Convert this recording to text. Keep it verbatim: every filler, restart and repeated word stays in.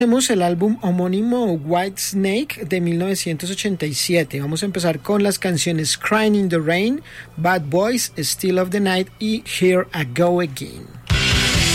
Tenemos el álbum homónimo White Snake de mil novecientos ochenta y siete. Vamos a empezar con las canciones Crying in the Rain, Bad Boys, Still of the Night y Here I Go Again.